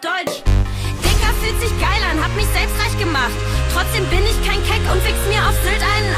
Deutsch. Dicker fühlt sich geil an, hab mich selbst reich gemacht. Trotzdem bin ich kein Keck und wichs mir auf Sylt einen